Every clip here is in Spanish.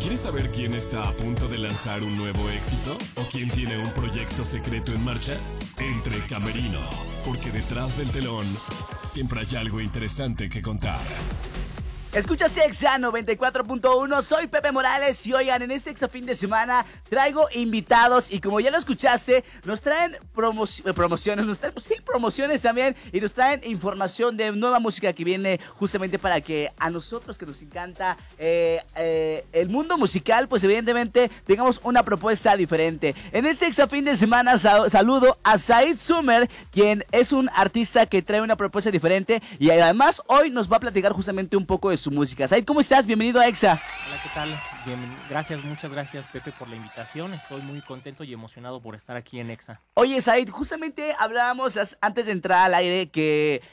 ¿Quieres saber quién está a punto de lanzar un nuevo éxito? ¿O quién tiene un proyecto secreto en marcha? Entre Camerino, porque detrás del telón siempre hay algo interesante que contar. Escuchas Exa 94.1, soy Pepe Morales y oigan, en este Exa fin de semana traigo invitados y como ya lo escuchaste, nos traen promociones, promociones también y nos traen información de nueva música que viene justamente para que a nosotros que nos encanta el mundo musical, pues evidentemente tengamos una propuesta diferente. En este Exa fin de semana saludo a Said Sumer, quien es un artista que trae una propuesta diferente y además hoy nos va a platicar justamente un poco de su música. Said, ¿cómo estás? Bienvenido a Exa. Hola, ¿qué tal? Gracias, muchas gracias, Pepe, por la invitación. Estoy muy contento y emocionado por estar aquí en Exa. Oye, Said, justamente hablábamos antes de entrar al aire que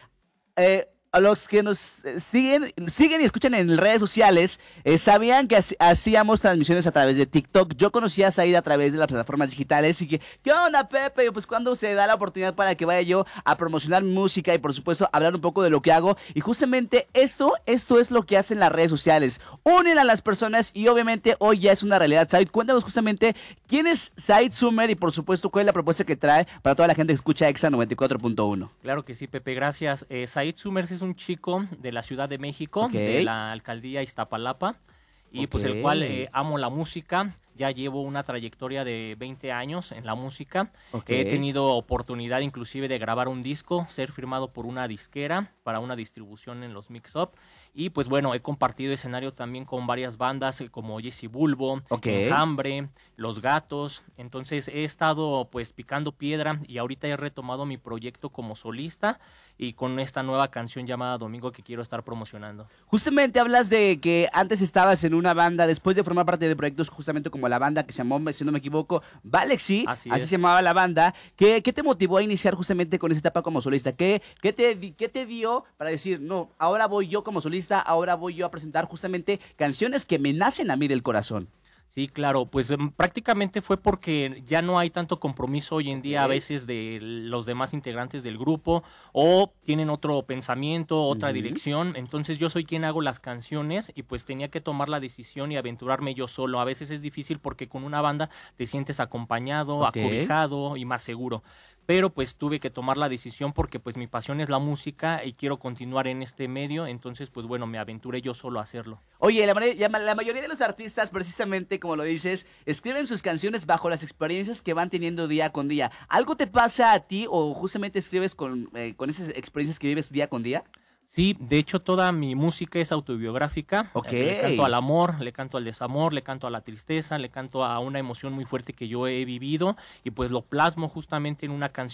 a los que nos siguen y escuchan en redes sociales, sabían que hacíamos transmisiones a través de TikTok. Yo conocía a Said a través de las plataformas digitales y que, ¿qué onda, Pepe? Pues cuando se da la oportunidad para que vaya yo a promocionar música y por supuesto hablar un poco de lo que hago. Y justamente esto es lo que hacen las redes sociales. Unen a las personas y obviamente hoy ya es una realidad. Said, cuéntanos justamente quién es Said Sumer y por supuesto cuál es la propuesta que trae para toda la gente que escucha Exa 94.1. Claro que sí, Pepe, gracias. Said Sumer es un chico de la Ciudad de México, de la alcaldía Iztapalapa, y pues el cual amo la música. Ya llevo una trayectoria de 20 años en la música. He tenido oportunidad inclusive de grabar un disco, ser firmado por una disquera para una distribución en los Mix Up. Y pues bueno, he compartido escenario también con varias bandas como Jesse Bulbo, Enjambre, Los Gatos. Entonces he estado pues picando piedra y ahorita he retomado mi proyecto como solista y con esta nueva canción llamada Domingo que quiero estar promocionando. Justamente hablas de que antes estabas en una banda, después de formar parte de proyectos justamente como la banda que se llamó, si no me equivoco, Valexi, así se llamaba la banda. ¿Qué te motivó a iniciar justamente con esa etapa como solista? ¿Qué te dio para decir, no, ahora voy yo como solista, ahora voy yo a presentar justamente canciones que me nacen a mí del corazón? Sí, claro, pues prácticamente fue porque ya no hay tanto compromiso hoy en día a veces de los demás integrantes del grupo o tienen otro pensamiento, otra dirección, entonces yo soy quien hago las canciones y pues tenía que tomar la decisión y aventurarme yo solo. A veces es difícil porque con una banda te sientes acompañado, acobijado y más seguro. Pero pues tuve que tomar la decisión porque pues mi pasión es la música y quiero continuar en este medio, entonces pues bueno, me aventuré yo solo a hacerlo. Oye, la mayoría de los artistas, precisamente como lo dices, escriben sus canciones bajo las experiencias que van teniendo día con día. ¿Algo te pasa a ti o justamente escribes con esas experiencias que vives día con día? Sí, de hecho toda mi música es autobiográfica. Le canto al amor, le canto al desamor, le canto a la tristeza, le canto a una emoción muy fuerte que yo he vivido y pues lo plasmo justamente en una canción